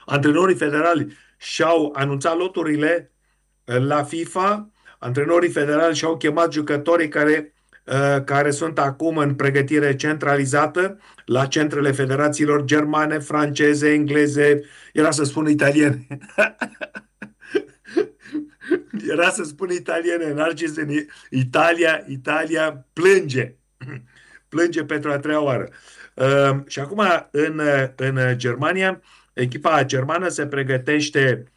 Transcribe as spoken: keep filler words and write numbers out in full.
Antrenorii federali și-au anunțat loturile uh, la FIFA, antrenorii federali și-au chemat jucătorii care, uh, care sunt acum în pregătire centralizată la centrele federațiilor germane, franceze, engleze, era să spun italiene. Era să spun italiene, n-ar ce să ne... Italia, Italia plânge. Plânge pentru a treia oară. Uh, și acum în, în Germania, echipa germană se pregătește